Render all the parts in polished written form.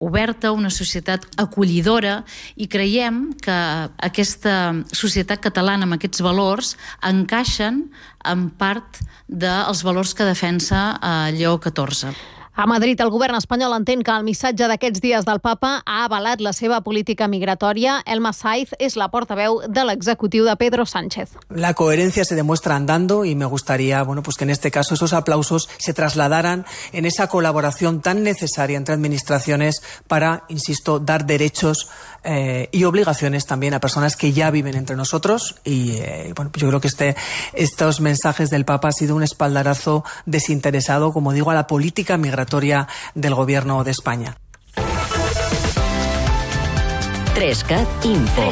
oberta, una societat acollidora, i creiem que aquesta societat catalana amb aquests valors encaixen en part dels valors que defensa Lleó XIV. A Madrid, el govern espanyol entén que el missatge d'aquests dies del papa ha avalat la seva política migratòria. Elma Saiz és la portaveu de l'executiu de Pedro Sánchez. La coherencia se demuestra andando y me gustaría, que en este caso esos aplausos se trasladaran en esa colaboración tan necesaria entre administraciones para, insisto, dar derechos y obligaciones también a personas que ya viven entre nosotros. Y yo creo que estos mensajes del Papa ha sido un espaldarazo desinteresado, como digo, a la política migratoria del Gobierno de España. 3CAT Info.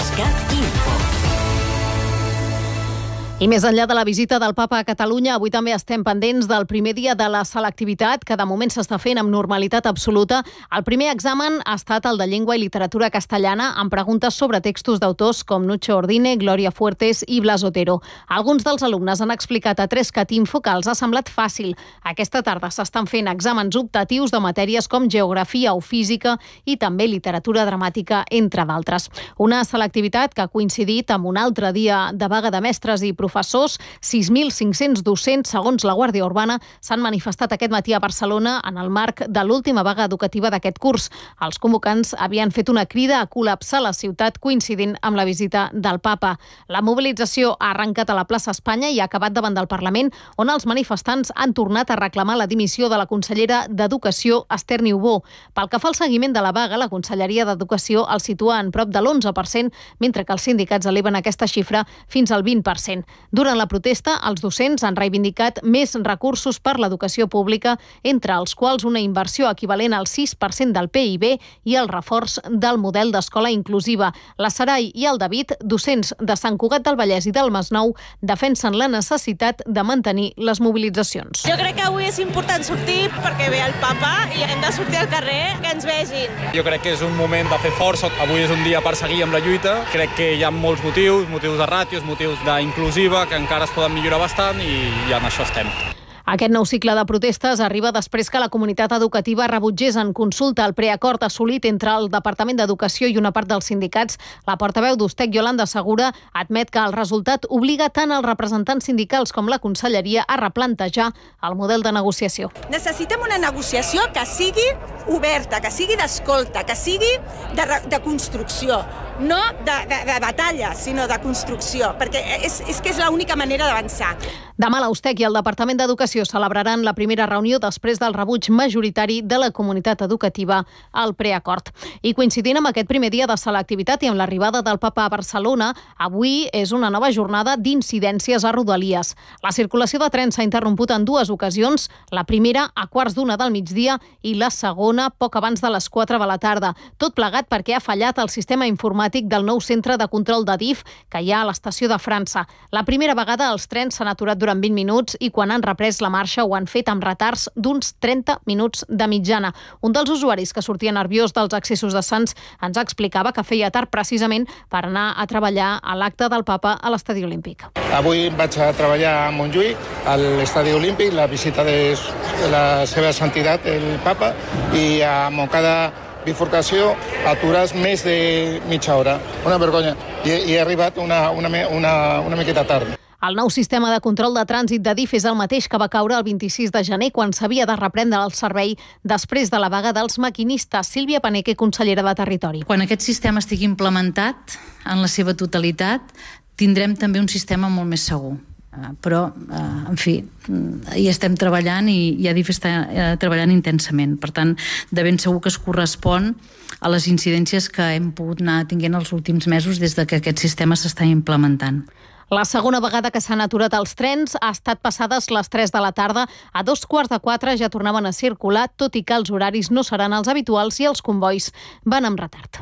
I més enllà de la visita del Papa a Catalunya, avui també estem pendents del primer dia de la selectivitat, que de moment s'està fent amb normalitat absoluta. El primer examen ha estat el de llengua i literatura castellana, amb preguntes sobre textos d'autors com Nucho Ordine, Gloria Fuertes i Blas Otero. Alguns dels alumnes han explicat a 3CAT Info que els ha semblat fàcil. Aquesta tarda s'estan fent exàmens optatius de matèries com geografia o física i també literatura dramàtica, entre d'altres. Una selectivitat que ha coincidit amb un altre dia de vaga de mestres i professors. 6.500 docents, segons la Guàrdia Urbana, s'han manifestat aquest matí a Barcelona en el marc de l'última vaga educativa d'aquest curs. Els convocants havien fet una crida a col·lapsar la ciutat coincidint amb la visita del Papa. La mobilització ha arrencat a la plaça Espanya i ha acabat davant del Parlament, on els manifestants han tornat a reclamar la dimissió de la consellera d'Educació, Esther Niubó. Pel que fa al seguiment de la vaga, la Conselleria d'Educació el situa en prop de l'11%, mentre que els sindicats eleven aquesta xifra fins al 20%. Durant la protesta, els docents han reivindicat més recursos per l'educació pública, entre els quals una inversió equivalent al 6% del PIB i el reforç del model d'escola inclusiva. La Sarai i el David, docents de Sant Cugat del Vallès i del Masnou, defensen la necessitat de mantenir les mobilitzacions. Jo crec que avui és important sortir perquè ve el Papa i hem de sortir al carrer, que ens vegin. Jo crec que és un moment de fer força. Avui és un dia per seguir amb la lluita. Crec que hi ha molts motius de ràtios, motius d'inclusiva, que encara es poden millorar bastant i en això estem. Aquest nou cicle de protestes arriba després que la comunitat educativa rebutgés en consulta el preacord assolit entre el Departament d'Educació i una part dels sindicats. La portaveu d'Ustec, Yolanda Segura, admet que el resultat obliga tant els representants sindicals com la Conselleria a replantejar el model de negociació. Necessitem una negociació que sigui oberta, que sigui d'escolta, que sigui de construcció, no de batalla, sinó de construcció, perquè és que és l'única manera d'avançar. Demà l'Ustec i el Departament d'Educació celebraran la primera reunió després del rebuig majoritari de la comunitat educativa al preacord. I coincidint amb aquest primer dia de selectivitat i amb l'arribada del Papa a Barcelona, avui és una nova jornada d'incidències a Rodalies. La circulació de trens s'ha interromput en dues ocasions, la primera a 1:15 del migdia i la segona poc abans de les 4 de la tarda. Tot plegat perquè ha fallat el sistema informàtic del nou centre de control de DIF que hi ha a l'estació de França. La primera vegada els trens s'han aturat durant 20 minuts i quan han reprès la marxa ho han fet amb retards d'uns 30 minuts de mitjana. Un dels usuaris que sortia nerviós dels accessos de Sants ens explicava que feia tard precisament per anar a treballar a l'acte del Papa a l'Estadi Olímpic. Avui vaig a treballar a Montjuïc, a l'Estadi Olímpic, la visita de la seva santitat, el Papa, i a Montcada bifurcació, atures més de mitja hora. Una vergonya. I he arribat una miqueta tard. El nou sistema de control de trànsit de DIF és el mateix que va caure el 26 de gener quan s'havia de reprendre el servei després de la vaga dels maquinistes. Sílvia Paneque, consellera de Territori. Quan aquest sistema estigui implementat en la seva totalitat, tindrem també un sistema molt més segur. Però, en fi, hi estem treballant i ja DIF està treballant intensament. Per tant, de ben segur que es correspon a les incidències que hem pogut anar tinguent els últims mesos des que aquest sistema s'està implementant. La segona vegada que s'han aturat els trens ha estat passades les 3 de la tarda. A 3:15 ja tornaven a circular, tot i que els horaris no seran els habituals i els convois van amb retard.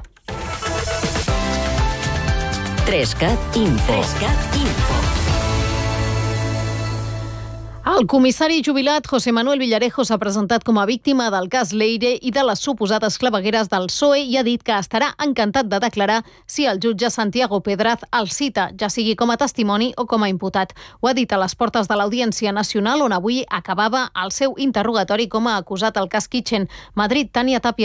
3CAT Info. El comissari jubilat José Manuel Villarejo s'ha presentat com a víctima del cas Leire i de les suposades clavegueres del PSOE i ha dit que estarà encantat de declarar si el jutge Santiago Pedraz el cita, ja sigui com a testimoni o com a imputat. Ho ha dit a les portes de l'Audiència Nacional, on avui acabava el seu interrogatori com a acusat al cas Kitchen. Madrid, Tània Tàpia.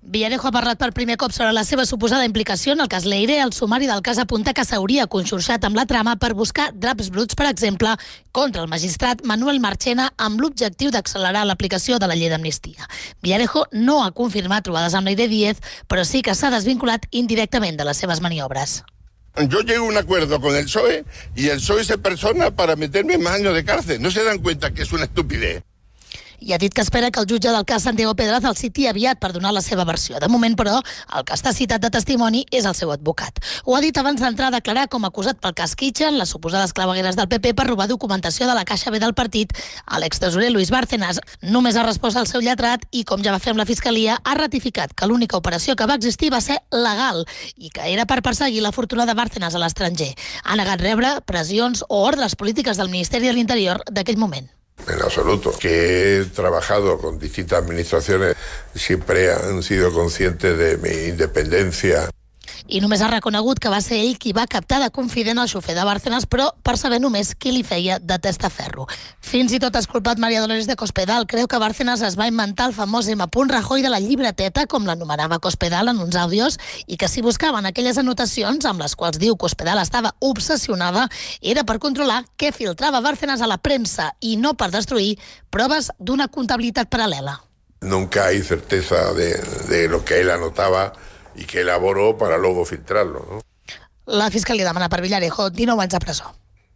Villarejo ha parlat per primer cop sobre la seva suposada implicació en el cas Leire. El sumari del cas apunta que s'hauria conxorxat amb la trama per buscar draps bruts, per exemple, contra el magistrat Manuel Marchena amb l'objectiu d'accelerar l'aplicació de la llei d'amnistia. Villarejo no ha confirmat trobades amb Leire Díez, però sí que s'ha desvinculat indirectament de les seves maniobres. Yo llego a un acuerdo con el PSOE y el PSOE se persona para meterme más años de cárcel. ¿No se dan cuenta que es una estupidez? I ha dit que espera que el jutge del cas Santiago Pedraz el citi aviat per donar la seva versió. De moment, però, el que està citat de testimoni és el seu advocat. Ho ha dit abans d'entrar a declarar com acusat pel cas Kitchen, les suposades clavegueres del PP per robar documentació de la Caixa B del partit a l'extresorer Luis Bárcenas. Només ha respost al seu lletrat i, com ja va fer amb la Fiscalia, ha ratificat que l'única operació que va existir va ser legal i que era per perseguir la fortuna de Bárcenas a l'estranger. Ha negat rebre pressions o ordres polítiques del Ministeri de l'Interior d'aquell moment. En absoluto. Que he trabajado con distintas administraciones, siempre han sido conscientes de mi independencia. I només ha reconegut que va ser ell qui va captar de confident el xofer de Bárcenas, però per saber només qui li feia de testaferro. Fins i tot ha esculpat María Dolores de Cospedal. Creu que Bárcenas es va inventar el famós M. Rajoy de la llibreteta, com l'anomenava Cospedal en uns àudios, i que si buscaven aquelles anotacions amb les quals diu Cospedal estava obsessionada, era per controlar què filtrava Bárcenas a la premsa i no per destruir proves d'una comptabilitat paral·lela. Nunca hay certeza de lo que él anotaba y que elaboró para luego filtrarlo, ¿no? La Fiscalia demana per Villarejo 19 anys de presó.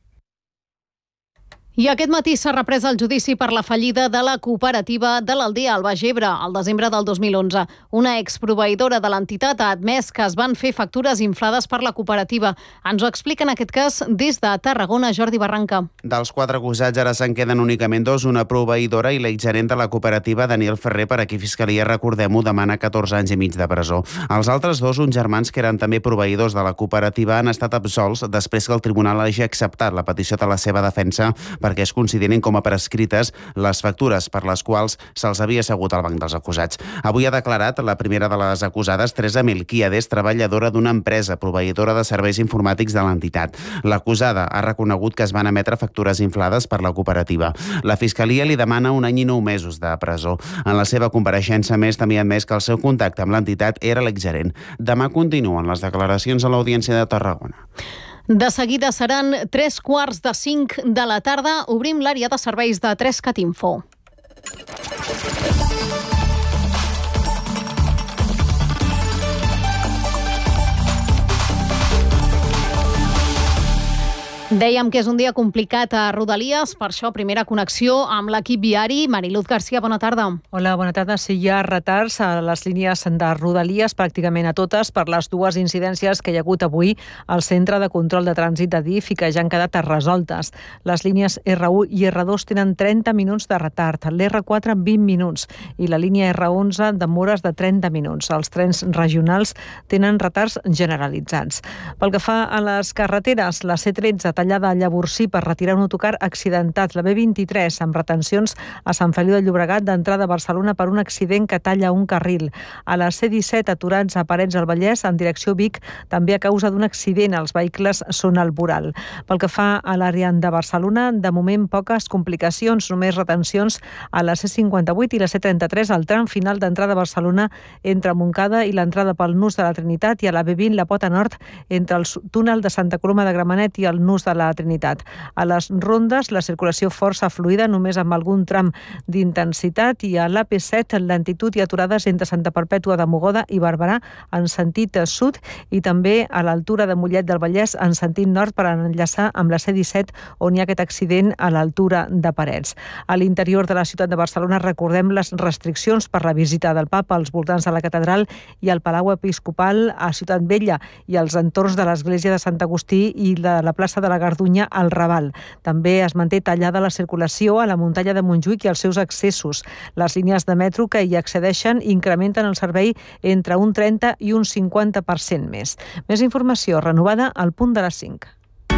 I aquest matí s'ha reprès el judici per la fallida de la cooperativa de l'Aldea al Baix Ebre al desembre del 2011. Una exproveïdora de l'entitat ha admès que es van fer factures inflades per la cooperativa. Ens ho explica en aquest cas des de Tarragona, Jordi Barranca. Dels 4 acusats ara se'n queden únicament 2, una proveïdora i l'exgerent de la cooperativa, Daniel Ferrer, per a qui Fiscalia, recordem-ho, demana 14 anys i mig de presó. Els altres 2, uns germans que eren també proveïdors de la cooperativa, han estat absolts després que el tribunal hagi acceptat la petició de la seva defensa perquè es considerin com a prescrites les factures per les quals se'ls havia assegut al banc dels acusats. Avui ha declarat la primera de les acusades, Teresa Melquiades, treballadora d'una empresa proveïdora de serveis informàtics de l'entitat. L'acusada ha reconegut que es van emetre factures inflades per la cooperativa. La Fiscalia li demana 1 any i 9 mesos de presó. En la seva compareixença, més, també ha admès que el seu contacte amb l'entitat era l'exgerent. Demà continuen les declaracions a l'Audiència de Tarragona. De seguida seran 3:45 de la tarda. Obrim l'àrea de serveis de 3cat Info. Dèiem que és un dia complicat a Rodalies, per això primera connexió amb l'equip viari. Mariluz García, bona tarda. Hola, bona tarda. Sí, hi ha retards a les línies de Rodalies, pràcticament a totes, per les 2 incidències que hi ha hagut avui al Centre de Control de Trànsit de DIF i que ja han quedat resoltes. Les línies R1 i R2 tenen 30 minuts de retard, l'R4 20 minuts i la línia R11 demores de 30 minuts. Els trens regionals tenen retards generalitzats. Pel que fa a les carreteres, la C13 tallada a Llavorsí per retirar un autocar accidentat, la B23 amb retencions a Sant Feliu de Llobregat d'entrada a Barcelona per un accident que talla un carril. A la C17 aturats a Parets del Vallès en direcció Vic, també a causa d'un accident. Els vehicles són al voral. Pel que fa a l'àrea de Barcelona, de moment poques complicacions, només retencions a la C58 i la C33 al tram final d'entrada a Barcelona entre Montcada i l'entrada pel Nus de la Trinitat i a la B20 la Pota Nord entre el túnel de Santa Coloma de Gramenet i el Nus de la Trinitat. A les rondes, la circulació força fluida, només amb algun tram d'intensitat, i a l'AP7 lentitud i aturades entre Santa Perpètua de Mogoda i Barberà en sentit sud i també a l'altura de Mollet del Vallès en sentit nord per enllaçar amb la C17 on hi ha aquest accident a l'altura de Parets. A l'interior de la ciutat de Barcelona recordem les restriccions per la visita del papa als voltants de la catedral i al Palau Episcopal a Ciutat Vella i als entorns de l'església de Sant Agustí i de la plaça de la Gardunya al Raval. També es manté tallada la circulació a la muntanya de Montjuïc i els seus accessos. Les línies de metro que hi accedeixen incrementen el servei entre un 30 i un 50% més. Més informació renovada al punt de les 5.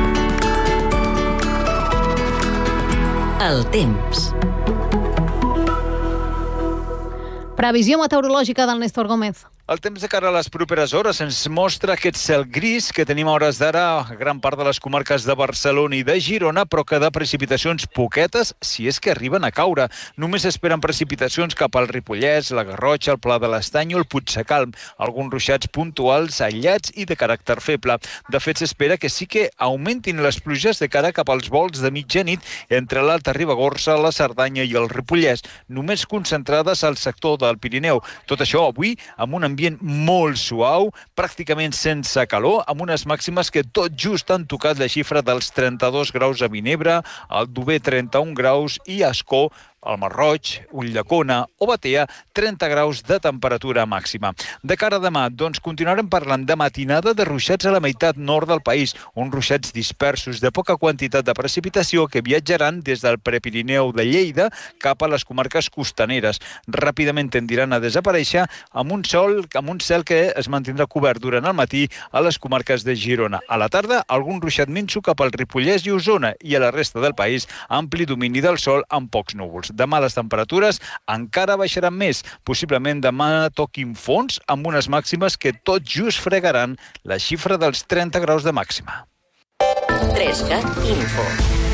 El temps. Previsió meteorològica del Néstor Gómez. El temps de cara a les properes hores ens mostra aquest cel gris que tenim a hores d'ara a gran part de les comarques de Barcelona i de Girona, però que de precipitacions poquetes, si és que arriben a caure. Només esperen precipitacions cap al Ripollès, la Garrotxa, el Pla de l'Estany o el Puigdecalm, alguns ruixats puntuals, aïllats i de caràcter feble. De fet, s'espera que sí que augmentin les pluges de cara cap als volts de mitjanit entre l'Alta Ribagorça, la Cerdanya i el Ripollès, només concentrades al sector del Pirineu. Tot això avui amb un ambient molt suau, pràcticament sense calor, amb unes màximes que tot just han tocat la xifra dels 32 graus a Vinebre, al Dover 31 graus i a Ascó, al Masroig, Ulldecona o Batea, 30 graus de temperatura màxima. De cara a demà, doncs continuarem parlant de matinada de ruixats a la meitat nord del país, uns ruixats dispersos de poca quantitat de precipitació que viatjaran des del Prepirineu de Lleida cap a les comarques costaneres. Ràpidament tendiran a desaparèixer amb un cel que es mantindrà cobert durant el matí a les comarques de Girona. A la tarda, algun ruixat minso cap al Ripollès i Osona i a la resta del país, ampli domini del sol amb pocs núvols. Demà les temperatures encara baixaran més. Possiblement demà toquin fons amb unes màximes que tot just fregaran la xifra dels 30 graus de màxima. 3CAT Info.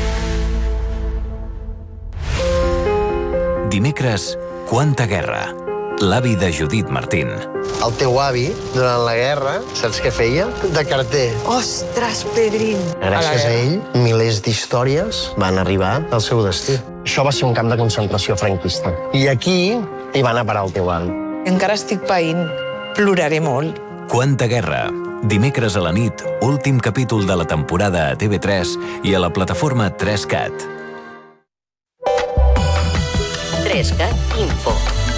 Dimecres, Quanta guerra. L'avi de Judit Martín. El teu avi, durant la guerra, saps què feia? De carter. Ostres, Pedrín! Gràcies a ell, milers d'històries van arribar al seu destí. Això va ser un camp de concentració franquista. I aquí hi va anar a parar el teu avi. Encara estic païnt. Ploraré molt. Quanta guerra. Dimecres a la nit, últim capítol de la temporada a TV3 i a la plataforma 3CAT. 3CAT Info.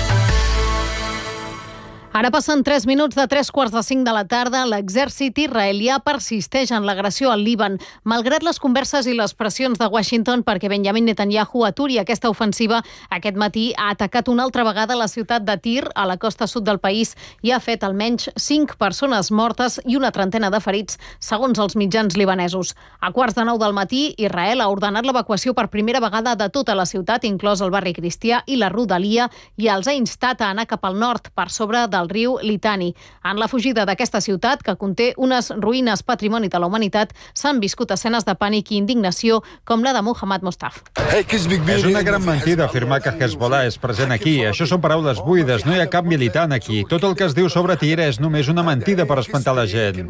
Ara passen 3 minuts de 3:45 de la tarda. L'exèrcit israelià persisteix en l'agressió al Líban, malgrat les converses i les pressions de Washington perquè Benjamin Netanyahu aturi aquesta ofensiva. Aquest matí ha atacat una altra vegada la ciutat de Tir, a la costa sud del país, i ha fet almenys 5 persones mortes i una trentena de ferits, segons els mitjans libanesos. A 8:45 del matí, Israel ha ordenat l'evacuació per primera vegada de tota la ciutat, inclòs el barri cristià i la rodalia, i els ha instat a anar cap al nord, per sobre del riu Litani. En la fugida d'aquesta ciutat, que conté unes ruïnes patrimoni de la humanitat, s'han viscut escenes de pànic i indignació, com la de Mohammad Mostaf. És una gran mentida afirmar que Hezbollah és present aquí. Això són paraules buides, no hi ha cap militant aquí. Tot el que es diu sobre Tir és només una mentida per espantar la gent.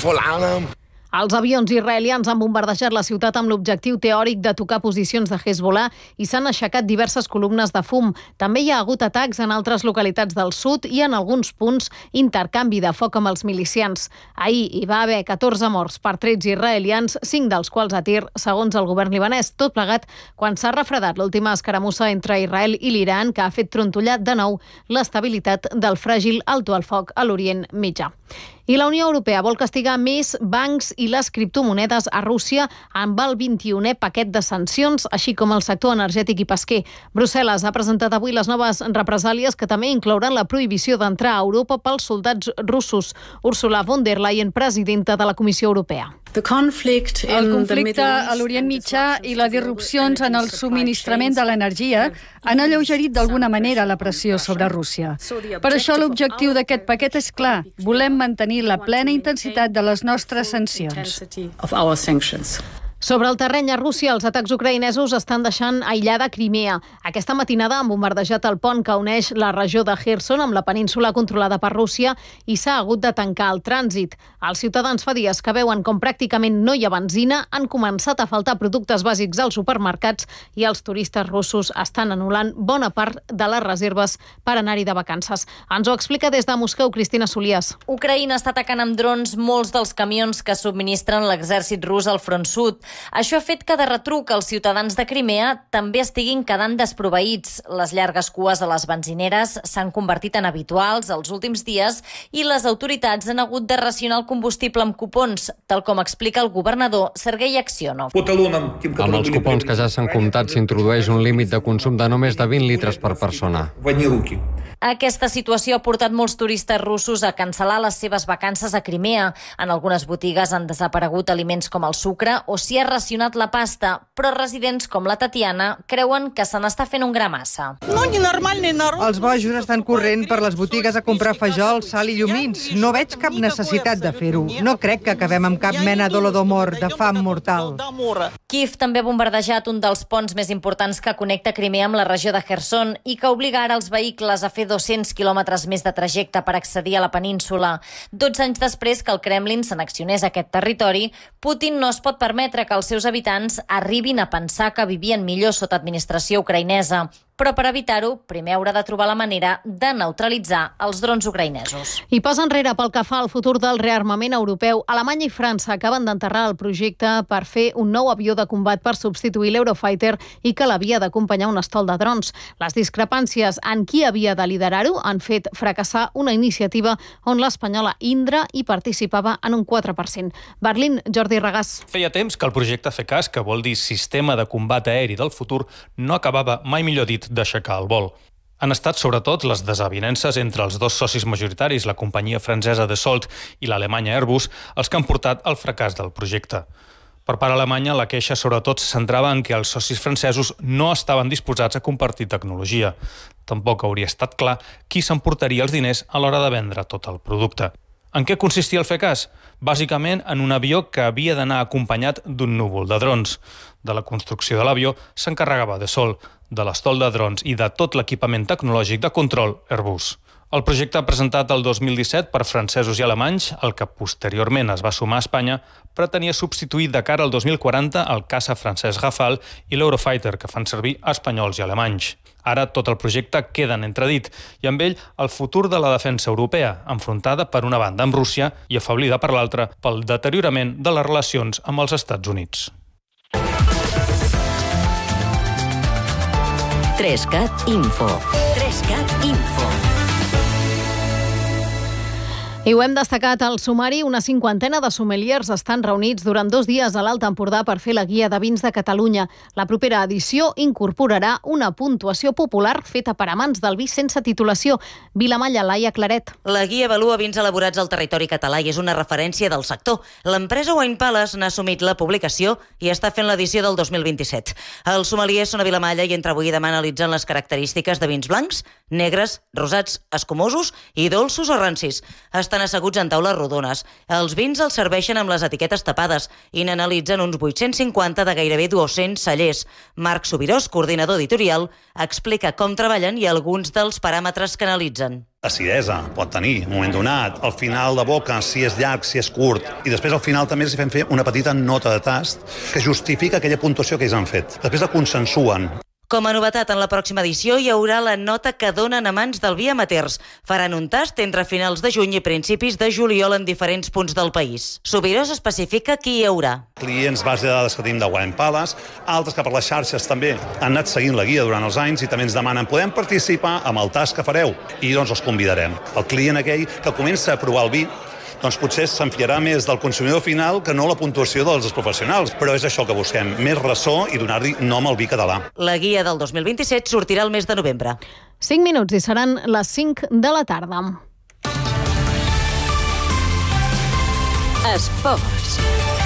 Els avions israelians han bombardejat la ciutat amb l'objectiu teòric de tocar posicions de Hezbollah i s'han aixecat diverses columnes de fum. També hi ha hagut atacs en altres localitats del sud i en alguns punts intercanvi de foc amb els milicians. Ahir hi va haver 14 morts per trets israelians, 5 dels quals a Tir, segons el govern libanès. Tot plegat quan s'ha refredat l'última escaramussa entre Israel i l'Iran, que ha fet trontollar de nou l'estabilitat del fràgil alto al foc a l'Orient Mitjà. I la Unió Europea vol castigar més bancs i les criptomonedes a Rússia amb el 21è paquet de sancions, així com el sector energètic i pesquer. Brussel·les ha presentat avui les noves represàlies que també inclouran la prohibició d'entrar a Europa pels soldats russos. Ursula von der Leyen, presidenta de la Comissió Europea. El conflicte a l'Orient Mitjà i les disrupcions en el subministrament de l'energia han alleugerit d'alguna manera la pressió sobre Rússia. Per això l'objectiu d'aquest paquet és clar. Volem mantenir la plena intensitat de les nostres sancions. Sobre el terreny a Rússia, els atacs ucraïnesos estan deixant aïllada Crimea. Aquesta matinada han bombardejat el pont que uneix la regió de Kherson amb la península controlada per Rússia i s'ha hagut de tancar el trànsit. Els ciutadans fa dies que veuen com pràcticament no hi ha benzina, han començat a faltar productes bàsics als supermercats i els turistes russos estan anul·lant bona part de les reserves per anar-hi de vacances. Ens ho explica des de Moscou Cristina Solias. Ucraïna està atacant amb drons molts dels camions que subministren l'exèrcit rus al front sud. Això ha fet que de retruc els ciutadans de Crimea també estiguin quedant desproveïts. Les llargues cues a les benzineres s'han convertit en habituals els últims dies i les autoritats han hagut de racionar el combustible amb cupons, tal com explica el governador Sergei Aksionov. Amb els cupons que ja s'han comptat s'introdueix un límit de consum de no més de 20 litres per persona. Aquesta situació ha portat molts turistes russos a cancel·lar les seves vacances a Crimea. En algunes botigues han desaparegut aliments com el sucre o s'hi ha racionat la pasta, però residents com la Tatiana creuen que se n'està fent un gra massa. No, ni normal ni normal. Els bojos estan corrent per les botigues a comprar fajol, sal i llumins. No veig cap necessitat de fer-ho. No crec que acabem amb cap mena d'holodomor, de fam mortal. Kíev també ha bombardejat un dels ponts més importants que connecta Crimea amb la regió de Kherson i que obliga ara els vehicles a fer 200 quilòmetres més de trajecte per accedir a la península. 12 anys després que el Kremlin s'annexionés a aquest territori, Putin no es pot permetre que els seus habitants arribin a pensar que vivien millor sota administració ucraïnesa. Però per evitar-ho, primer haurà de trobar la manera de neutralitzar els drons ucraïnesos. I pas enrere pel que fa al futur del rearmament europeu, Alemanya i França acaben d'enterrar el projecte per fer un nou avió de combat per substituir l'Eurofighter i que l'havia d'acompanyar un estol de drons. Les discrepàncies en qui havia de liderar-ho han fet fracassar una iniciativa on l'espanyola Indra hi participava en un 4%. Berlín, Jordi Regàs. Feia temps que el projecte FCAS, que vol dir Sistema de Combat Aeri del Futur, no acabava, mai millor dit, d'aixecar el vol. Han estat sobretot les desavinences entre els dos socis majoritaris, la companyia francesa Dassault i l'alemanya Airbus, els que han portat al fracàs del projecte. Per part alemanya, la queixa sobretot se centrava en que els socis francesos no estaven disposats a compartir tecnologia. Tampoc hauria estat clar qui s'emportaria els diners a l'hora de vendre tot el producte. En què consistia el FCAS? Bàsicament en un avió que havia d'anar acompanyat d'un núvol de drons. De la construcció de l'avió s'encarregava Dassault, de l'estol de drons i de tot l'equipament tecnològic de control Airbus. El projecte presentat el 2017 per francesos i alemanys, el que posteriorment es va sumar a Espanya, pretenia substituir de cara al 2040 el caça francès Rafale i l'Eurofighter, que fan servir espanyols i alemanys. Ara tot el projecte queda en entredit i amb ell el futur de la defensa europea, enfrontada per una banda amb Rússia i afablida per l'altra pel deteriorament de les relacions amb els Estats Units. 3CAT Info. 3CAT Info. I ho hem destacat al sumari, una cinquantena de sommeliers estan reunits durant 2 dies a l'Alt Empordà per fer la guia de vins de Catalunya. La propera edició incorporarà una puntuació popular feta per amants del vi sense titulació. Vilamalla, Laia Claret. La guia avalua vins elaborats al territori català i és una referència del sector. L'empresa Wine Palace n'ha assumit la publicació i està fent l'edició del 2027. Els sommeliers són a Vilamalla i entre avui i demà analitzen les característiques de vins blancs, negres, rosats, escumosos i dolços o rancis. Estan asseguts en taules rodones. Els vins els serveixen amb les etiquetes tapades i n'analitzen uns 850 de gairebé 200 cellers. Marc Subirós, coordinador editorial, explica com treballen i alguns dels paràmetres que analitzen. Acidesa pot tenir un moment donat, al final de boca, si és llarg, si és curt, i després al final també els fem fer una petita nota de tast que justifica aquella puntuació que ells han fet. Després la consensuen. Com a novetat, en la pròxima edició hi haurà la nota que donen amants del vi amateurs. Faran un tast entre finals de juny i principis de juliol en diferents punts del país. Subirós especifica qui hi haurà. Clients base de dades que tenim de Wine Palace, altres que per les xarxes també han anat seguint la guia durant els anys i també ens demanen podem participar amb el tast que fareu i doncs els convidarem. El client aquell que comença a provar el vi doncs potser s'enfiarà més del consumidor final que no la puntuació dels professionals. Però és això que busquem, més ressò i donar-li nom al vi català. La guia del 2027 sortirà el mes de novembre. 5 minuts i seran les 5 de la tarda. Esports.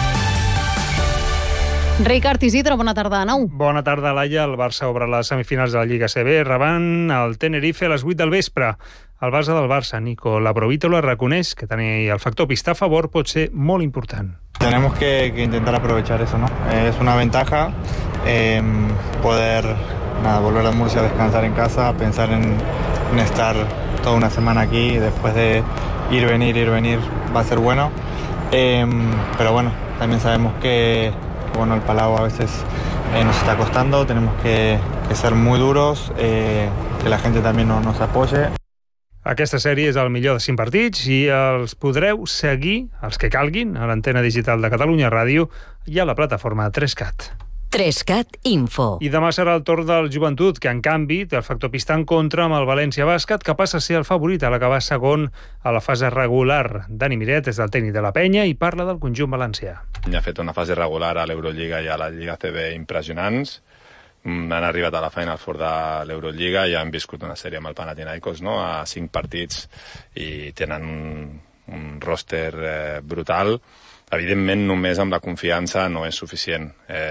Ricard Isidro, bona tarda de nou. Bona tarda, Laia. El Barça obre les semifinals de la Lliga CB, rebant el Tenerife a les 8 del vespre. El base del Barça, Nico Laprovítolo, reconeix que tenir el factor pista a favor pot ser molt important. Tenemos que intentar aprovechar eso, ¿no? Es una ventaja poder volver a Murcia a descansar en casa, pensar en estar toda una semana aquí, después de ir, venir, va a ser bueno. Pero bueno, también sabemos que el Palau a veces nos está costando, tenemos que ser muy duros, que la gente también nos apoye. Aquesta sèrie és el millor de 5 partits i els podreu seguir, els que calguin, a l'antena digital de Catalunya Ràdio i a la plataforma 3CAT. 3CAT Info. I demà serà el torn del Joventut, que en canvi té el factor pista en contra amb el València Bàsquet, que passa a ser el favorit a l'acabar segon a la fase regular. Dani Miret és el tècnic de la Penya i parla del conjunt valencià. Ja ha fet una fase regular a l'Eurolliga i a la Lliga CB impressionants. Han arribat a la Final Four de l'Eurolliga i han viscut una sèrie amb el Panathinaikos, no? A 5 partits i tenen un roster brutal. Evidentment, només amb la confiança no és suficient.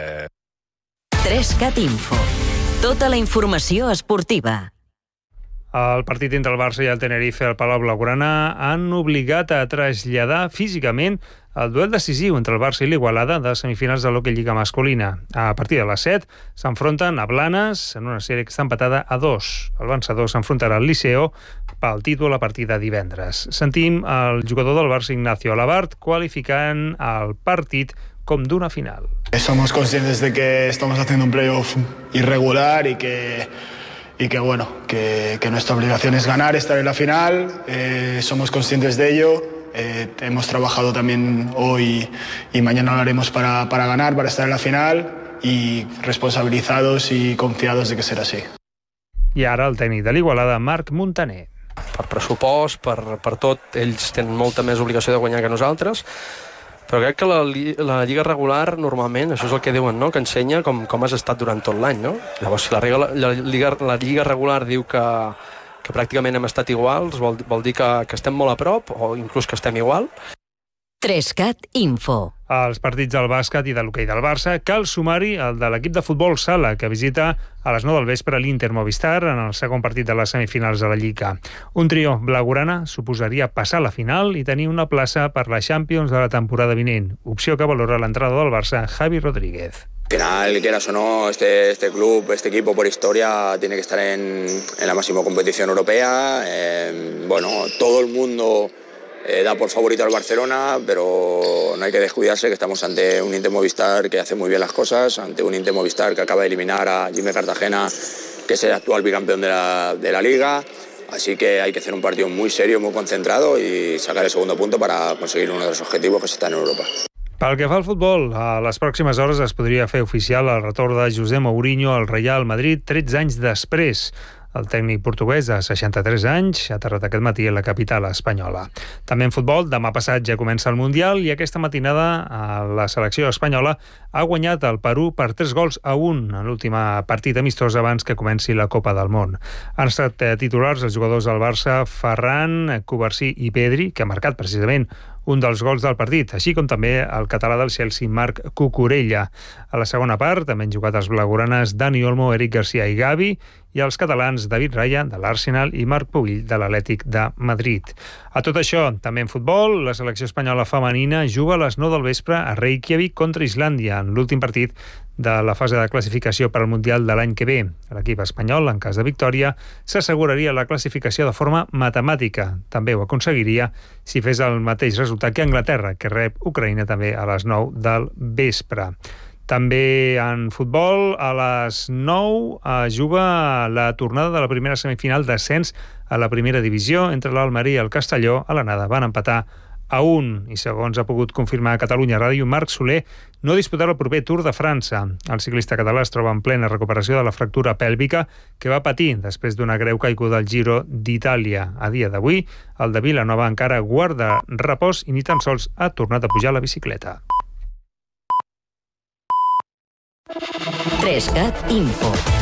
3CAT Info. Tota la informació esportiva. El partit entre el Barça i el Tenerife al Palau Blaugrana han obligat a traslladar físicament el duel decisiu entre el Barça i l'Igualada de semifinals de l'Hockey Lliga masculina. A partir de les 7 s'enfronten a Blanes en una sèrie que està empatada a 2. El vencedor s'enfrontarà al Liceo pel títol a partir de divendres. Sentim el jugador del Barça, Ignacio Alabart, qualificant el partit com d'una final. Somos conscientes de que estamos haciendo un playoff irregular y que nuestra obligación es ganar, estar en la final. Somos conscientes de ello. Hemos trabajado también hoy y mañana lo haremos para ganar, para estar en la final, y responsabilizados y confiados de que serà així. I ara el tècnic de l'Igualada, Marc Montaner. Per pressupost, per tot, ells tenen molta més obligació de guanyar que nosaltres, però crec que la lliga regular normalment, això és el que diuen, no? Que ensenya com has estat durant tot l'any, no? Llavors, si la lliga regular diu que pràcticament hem estat iguals, vol dir que estem molt a prop o inclús que estem igual. 3CAT Info. Als partits del bàsquet i de l'hoquei del Barça cal sumar-hi el de l'equip de futbol sala, que visita a les 9 del vespre l'Inter Movistar en el segon partit de les semifinals de la Lliga. Un trio blaugrana suposaria passar a la final i tenir una plaça per la Champions de la temporada vinent, opció que valora l'entrada del Barça, Javi Rodríguez. Al final, quieras o no, este club, este equipo por historia tiene que estar en la máxima competición europea. Todo el mundo da por favorito al Barcelona, pero no hay que descuidarse que estamos ante un Inter Movistar que hace muy bien las cosas, ante un Inter Movistar que acaba de eliminar a Jimmy Cartagena, que es el actual bicampeón de la Liga. Así que hay que hacer un partido muy serio, muy concentrado y sacar el segundo punto para conseguir uno de los objetivos, que es estar en Europa. Pel que fa al futbol, a les pròximes hores es podria fer oficial el retorn de José Mourinho al Real Madrid 13 anys després. El tècnic portuguès de 63 anys ha aterrat aquest matí a la capital espanyola. També en futbol, demà passat ja comença el Mundial i aquesta matinada la selecció espanyola ha guanyat el Perú per 3-1 en l'últim partit amistós abans que comenci la Copa del Món. Han estat titulars els jugadors del Barça Ferran, Covarsí i Pedri, que ha marcat precisament un dels gols del partit, així com també el català del Chelsea, Marc Cucurella. A la segona part també han jugat els blaugranes Dani Olmo, Eric Garcia i Gavi, i els catalans David Raya, de l'Arsenal, i Marc Pubill, de l'Atlètic de Madrid. A tot això, també en futbol, la selecció espanyola femenina juga a les 9 del vespre a Reykjavik contra Islàndia, en l'últim partit de la fase de classificació per al Mundial de l'any que ve. L'equip espanyol, en cas de victòria, s'asseguraria la classificació de forma matemàtica. També ho aconseguiria si fes el mateix resultat que Anglaterra, que rep Ucraïna també a les 9 del vespre. També en futbol, a les 9 juga la tornada de la primera semifinal d'ascens a la primera divisió entre l'Almeria i el Castelló. A l'anada van empatar a 1, i segons ha pogut confirmar a Catalunya Ràdio, Marc Soler no disputarà el proper Tour de França. El ciclista català es troba en plena recuperació de la fractura pèlvica que va patir després d'una greu caiguda al Giro d'Itàlia. A dia d'avui, el de Vilanova encara guarda repòs i ni tan sols ha tornat a pujar a la bicicleta. 3CAT Info.